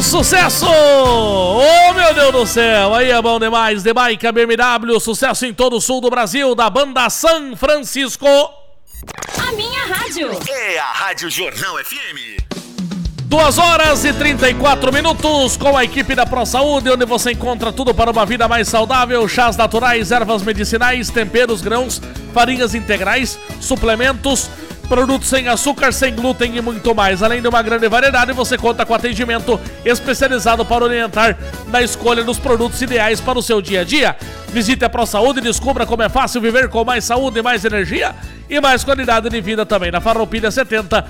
Sucesso! Oh, meu Deus do céu! Aí é bom demais. The Bike, a BMW, sucesso em todo o sul do Brasil, da banda San Francisco. A minha rádio. É a Rádio Jornal FM. 2h34 com a equipe da ProSaúde, onde você encontra tudo para uma vida mais saudável: chás naturais, ervas medicinais, temperos, grãos, farinhas integrais, suplementos, produtos sem açúcar, sem glúten e muito mais. Além de uma grande variedade, você conta com atendimento especializado para orientar na escolha dos produtos ideais para o seu dia a dia. Visite a ProSaúde e descubra como é fácil viver com mais saúde, mais energia e mais qualidade de vida também. Na Farroupilha 70,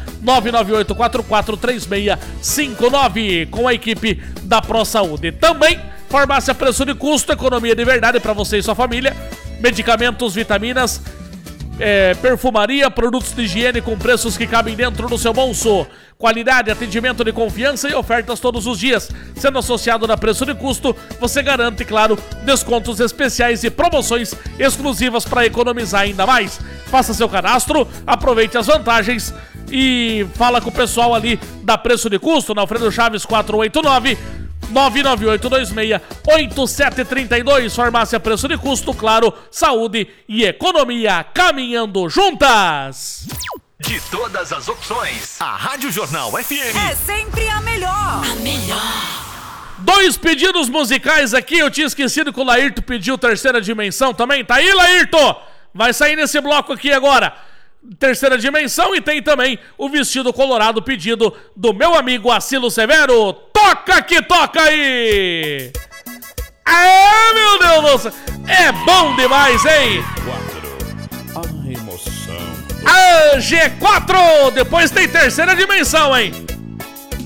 998-443659, com a equipe da ProSaúde. Também, farmácia preço de custo, economia de verdade para você e sua família. Medicamentos, vitaminas, perfumaria, produtos de higiene com preços que cabem dentro do seu bolso. Qualidade, atendimento de confiança e ofertas todos os dias. Sendo associado na Preço de Custo, você garante, claro, descontos especiais e promoções exclusivas para economizar ainda mais. Faça seu cadastro, aproveite as vantagens e fala com o pessoal ali da Preço de Custo, na Alfredo Chaves 489, 99826-8732, farmácia Preço de Custo, claro, saúde e economia caminhando juntas. De todas as opções, a Rádio Jornal FM é sempre a melhor. A melhor. 2 pedidos musicais aqui, eu tinha esquecido que o Laírto pediu Terceira Dimensão também. Tá aí, Laírto? Vai sair nesse bloco aqui agora. Terceira Dimensão, e tem também o Vestido Colorado, pedido do meu amigo Acilo Severo. Toca que toca aí! Ah, meu Deus do céu! É bom demais, hein? 4. A emoção. A G4! Depois tem Terceira Dimensão, hein?